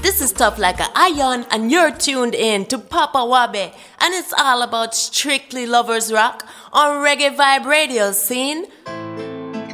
This is Tough Like a Iron, and you're tuned in to Papa Wabe, and it's all about strictly lovers rock on Reggae Vibe Radio scene.